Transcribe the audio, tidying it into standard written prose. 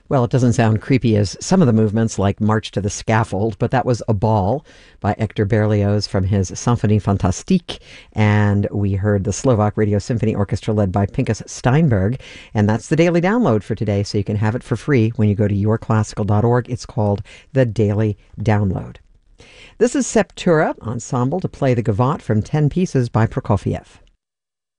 Well, it doesn't sound creepy as some of the movements, like March to the Scaffold, but that was A Ball by Hector Berlioz from his Symphonie Fantastique. And we heard the Slovak Radio Symphony Orchestra led by Pinkas Steinberg. And that's the daily download for today, so you can have it for free when you go to yourclassical.org. It's called The Daily Download. This is Septura Ensemble to play the Gavotte from 10 Pieces by Prokofiev.